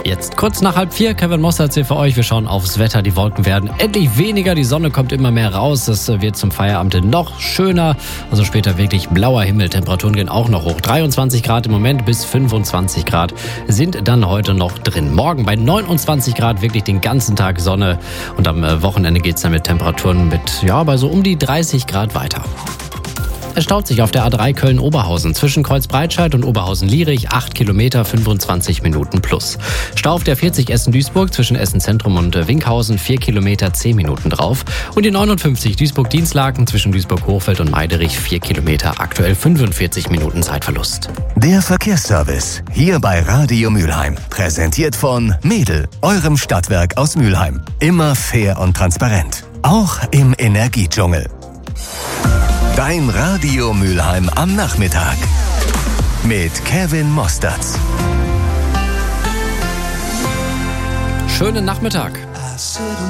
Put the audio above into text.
Jetzt kurz nach 3:30, Kevin Mossertz hier für euch. Wir schauen aufs Wetter. Die Wolken werden endlich weniger. Die Sonne kommt immer mehr raus. Es wird zum Feierabend noch schöner. Also später wirklich blauer Himmel. Temperaturen gehen auch noch hoch. 23 Grad im Moment bis 25 Grad sind dann heute noch drin. Morgen bei 29 Grad wirklich den ganzen Tag Sonne. Und am Wochenende geht es dann mit Temperaturen bei so um die 30 Grad weiter. Es staut sich auf der A3 Köln-Oberhausen zwischen Kreuzbreitscheid und Oberhausen-Lierich 8 Kilometer, 25 Minuten plus. Stau auf der 40 Essen-Duisburg zwischen Essen-Zentrum und Winkhausen 4 Kilometer, 10 Minuten drauf. Und die 59 Duisburg-Dienstlaken zwischen Duisburg-Hochfeld und Meiderich 4 Kilometer, aktuell 45 Minuten Zeitverlust. Der Verkehrsservice hier bei Radio Mülheim. Präsentiert von Mädel, eurem Stadtwerk aus Mülheim. Immer fair und transparent. Auch im Energiedschungel. Dein Radio Mülheim am Nachmittag mit Kevin Mossertz. Schönen Nachmittag.